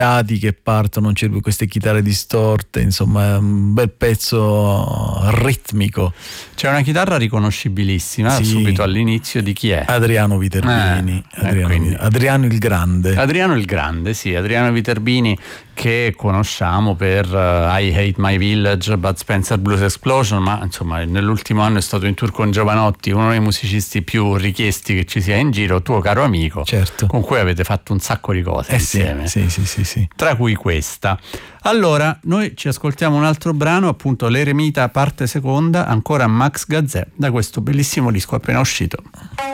che partono, non c'è queste chitarre distorte, insomma è un bel pezzo ritmico. C'è una chitarra riconoscibilissima, Sì. subito all'inizio, di chi è? Adriano Viterbini. Adriano il Grande. Adriano il Grande, sì, Adriano Viterbini, che conosciamo per I Hate My Village, Bud Spencer Blues Explosion, ma insomma nell'ultimo anno è stato in tour con Giovanotti, uno dei musicisti più richiesti che ci sia in giro, tuo caro amico, certo, con cui avete fatto un sacco di cose insieme, sì. Tra cui questa. Allora, noi ci ascoltiamo un altro brano, appunto L'Eremita parte seconda, ancora Max Gazzè, da questo bellissimo disco appena uscito.